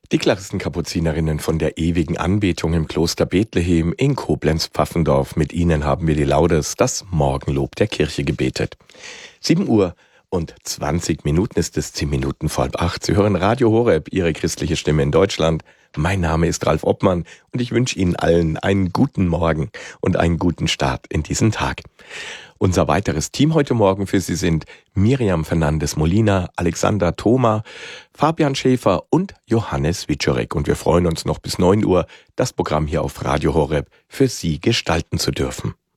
Die Klaristenkapuzinerinnen von der ewigen Anbetung im Kloster Bethlehem in Koblenz-Pfaffendorf. Mit ihnen haben wir die Laudes, das Morgenlob der Kirche, gebetet. 7 Uhr und 20 Minuten ist es, 10 Minuten vor 7:30. Sie hören Radio Horeb, Ihre christliche Stimme in Deutschland. Mein Name ist Ralf Obmann und ich wünsche Ihnen allen einen guten Morgen und einen guten Start in diesen Tag. Unser weiteres Team heute Morgen für Sie sind Miriam Fernandes-Molina, Alexander Thoma, Fabian Schäfer und Johannes Wiczorek. Und wir freuen uns noch bis 9 Uhr, das Programm hier auf Radio Horeb für Sie gestalten zu dürfen.